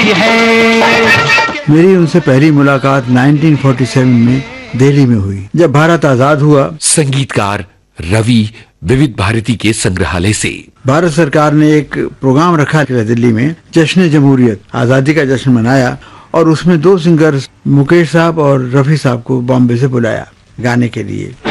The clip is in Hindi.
है। मेरी उनसे पहली मुलाकात 1947 में दिल्ली में हुई, जब भारत आजाद हुआ। संगीतकार रवि विविध भारती के संग्रहालय से भारत सरकार ने एक प्रोग्राम रखा दिल्ली में, जश्न जमहूरियत, आजादी का जश्न मनाया, और उसमें 2 सिंगर्स मुकेश साहब और रफी साहब को बॉम्बे से बुलाया गाने के लिए।